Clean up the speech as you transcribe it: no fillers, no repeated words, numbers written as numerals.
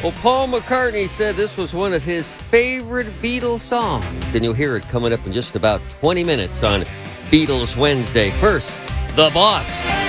Well, Paul McCartney said this was one of his favorite Beatles songs, and you'll hear it coming up in just about 20 minutes on Beatles Wednesday. First, The Boss.